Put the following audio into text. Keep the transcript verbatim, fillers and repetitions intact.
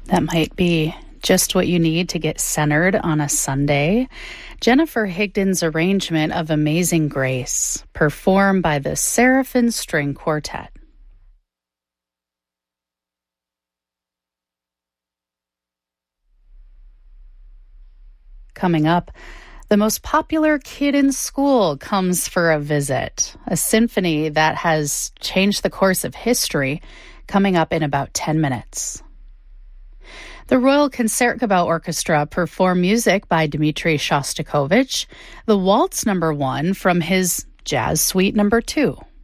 That might be just what you need to get centered on a Sunday. Jennifer Higdon's arrangement of Amazing Grace, performed by the Seraphim String Quartet. Coming up, the most popular kid in school comes for a visit, a symphony that has changed the course of history, coming up in about ten minutes. The Royal Concertgebouw Orchestra performed music by Dmitri Shostakovich, the Waltz Number One from his Jazz Suite Number Two.